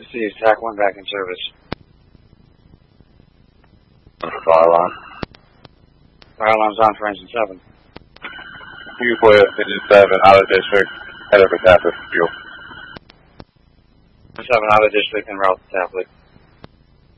Received. TAC 1 back in service. Fire alarm. Fire alarm's on for engine 7. You clear, engine 7, out of district, head over Tapley, fuel. 7 out of district and route to Tapley.